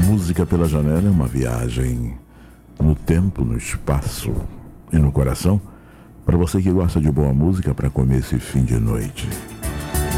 Música pela Janela é uma viagem no tempo, no espaço e no coração, para você que gosta de boa música para comer esse fim de noite.